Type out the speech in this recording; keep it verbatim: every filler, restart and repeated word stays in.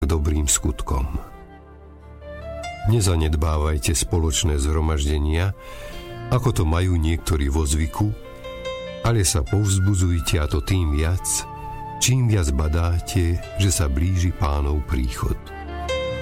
dobrým skutkom. Nezanedbávajte spoločné zhromaždenia, ako to majú niektorí vo zvyku, ale sa povzbudzujte, a to tým viac, čím viac badáte, že sa blíži Pánov príchod.